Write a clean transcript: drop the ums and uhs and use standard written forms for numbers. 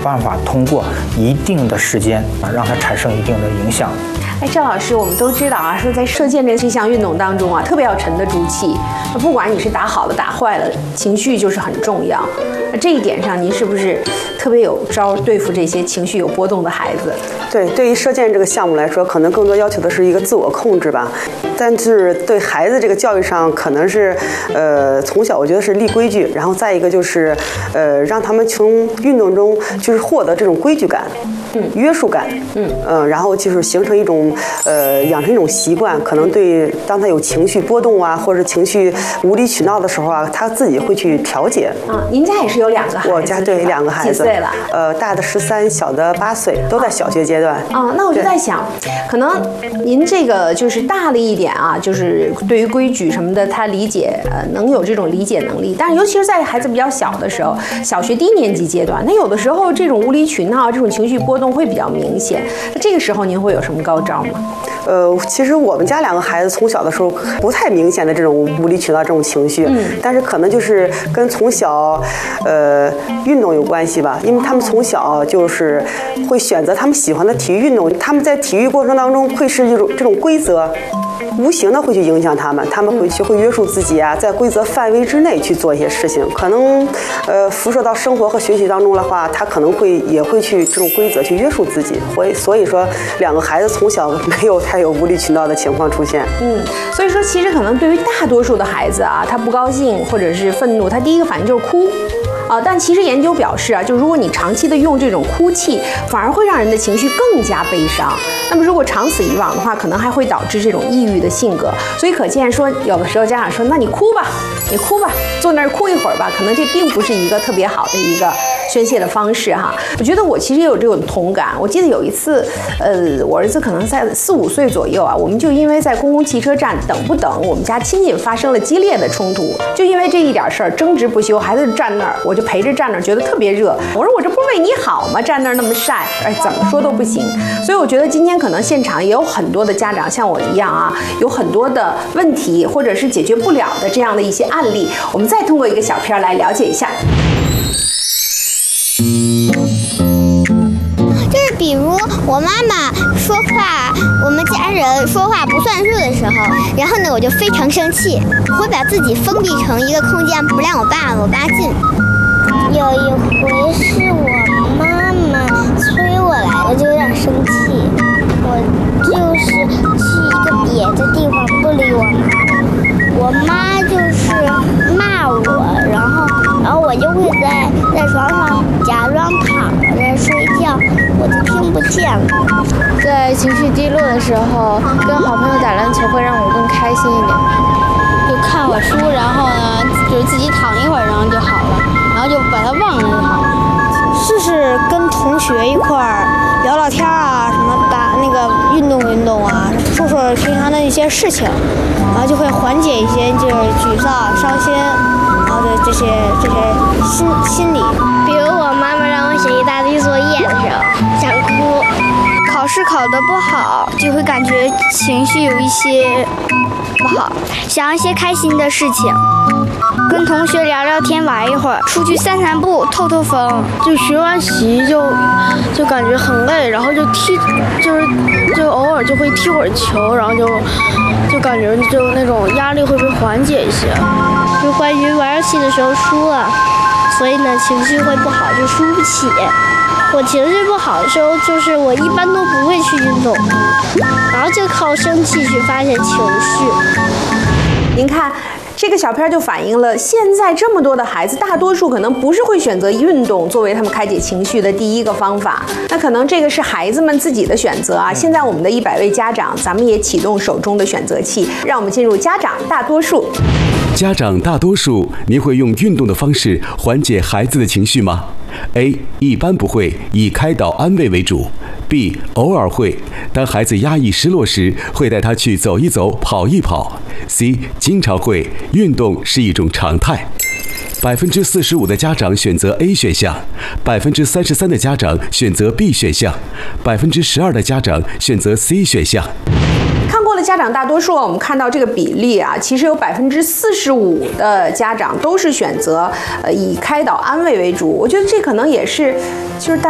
办法通过一定的时间让它产生一定的影响。 赵老师，我们都知道啊，说在射箭这项运动当中啊，特别要沉得住气。不管你是打好了打坏了，情绪就是很重要。这一点上，您是不是特别有招对付这些情绪有波动的孩子？ 对，对于射箭这个项目来说，可能更多要求的是一个自我控制吧。但是对孩子这个教育上，可能是从小我觉得是立规矩，然后再一个就是让他们从运动中就是获得这种规矩感。约束感，然后就是形成一种养成一种习惯，可能对当他有情绪波动啊，或者情绪无理取闹的时候啊，他自己会去调节。 您家也是有2个孩子？ 我家对2个孩子， 几岁了？ 大的13，小的8岁，都在小学阶段。 那我就在想，可能您这个就是大了一点啊，就是对于规矩什么的，他理解能有这种理解能力，但是尤其是在孩子比较小的时候，小学低年级阶段，那有的时候这种无理取闹，这种情绪波动会比较明显。那这个时候您会有什么高招吗？ 其实我们家2个孩子从小的时候不太明显的这种无理取闹这种情绪，但是可能就是跟从小运动有关系吧，因为他们从小就是会选择他们喜欢的体育运动，他们在体育过程当中会是这种规则。无形的会去影响他们会学会约束自己啊，在规则范围之内去做一些事情。可能辐射到生活和学习当中的话，他可能也会去这种规则去约束自己。所以说2个孩子从小没有太有无理取闹的情况出现。 所以说其实可能对于大多数的孩子啊，他不高兴或者是愤怒，他第一个反应就是哭。但其实研究表示啊，就如果你长期的用这种哭泣，反而会让人的情绪更加悲伤。那么如果长此以往的话，可能还会导致这种抑郁的性格。所以可见说，有的时候家长说，那你哭吧，坐那儿哭一会儿吧，可能这并不是一个特别好的一个宣泄的方式哈。我觉得我其实也有这种同感。我记得有一次，我儿子可能在4、5岁左右啊，我们就因为在公共汽车站等不等，我们家亲戚发生了激烈的冲突，就因为这一点事儿争执不休，孩子站那儿，我就陪着站那儿，觉得特别热。我说我这不是为你好吗？站那儿那么晒，怎么说都不行。所以我觉得今天可能现场也有很多的家长像我一样啊，有很多的问题或者是解决不了的这样的一些案例，我们再通过一个小片来了解一下。 就是比如我妈妈说话，我们家人说话不算数的时候，然后呢我就非常生气，我会把自己封闭成一个空间，不让我爸进。有一回是我妈妈催我来，我就有点生气，我就是去一个别的地方不理我妈就是骂我，然后我就会在床上假装躺着在睡觉，我就听不见了。 在情绪低落的时候，跟好朋友打篮球会让我更开心一点。 就看会儿书，然后呢，就是自己躺一会儿，然后就好了，然后就把它忘了就好了。 试试跟同学一块儿聊聊天啊，什么打那个运动啊，说说平常的一些事情，然后就会缓解一些就是沮丧、伤心，然后的这些心理。 比如我妈妈让我写一大堆作业的时候，想哭。 考试考得不好，就会感觉情绪有一些不好，想一些开心的事情，跟同学聊聊天，玩一会儿，出去散散步，透透风。 就学完习就感觉很累，然后就偶尔就会踢会儿球，然后就感觉就那种压力会被缓解一些。 就关于玩游戏的时候输了，所以呢情绪会不好，就输不起。我情绪不好的时候，就是我一般都不会去运动，然后就靠生气去发泄情绪。 您看这个小片就反映了现在这么多的孩子，大多数可能不是会选择运动作为他们开解情绪的第一个方法，那可能这个是孩子们自己的选择啊。现在我们的100位家长，咱们也启动手中的选择器，让我们进入家长大多数。 家长大多数，您会用运动的方式缓解孩子的情绪吗？ A. 一般不会，以开导安慰为主。 B. 偶尔会，当孩子压抑失落时，会带他去走一走，跑一跑。 C. 经常会，运动是一种常态。45%的家长选择 A 选项，33%的家长选择 B 选项，12%的家长选择 C 选项。 看过了家长大多数，我们看到这个比例啊，其实有45%的家长都是选择以开导安慰为主。我觉得这可能也是，就是大